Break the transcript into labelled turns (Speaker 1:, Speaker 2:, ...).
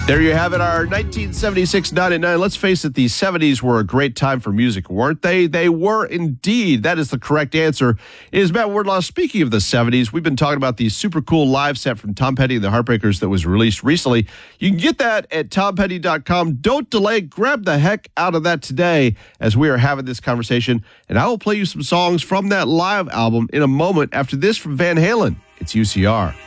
Speaker 1: There you have it, our 1976 99. Let's face it, the 70s were a great time for music, weren't they? They were indeed. That is the correct answer. It is Matt Wardlaw. Speaking of the 70s, we've been talking about the super cool live set from Tom Petty and the Heartbreakers that was released recently. You can get that at tompetty.com. Don't delay. Grab the heck out of that today as we are having this conversation. And I will play you some songs from that live album in a moment after this from Van Halen. It's UCR.